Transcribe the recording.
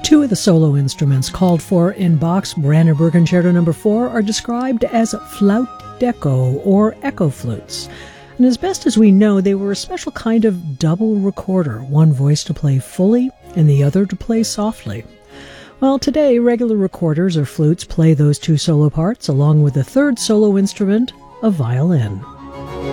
Two of the solo instruments called for in Bach's Brandenburg Concerto No. 4 are described as Flaut d'Echo or echo flutes. And as best as we know, they were a special kind of double recorder, one voice to play fully and the other to play softly. Well, today, regular recorders or flutes play those two solo parts along with the third solo instrument, a violin.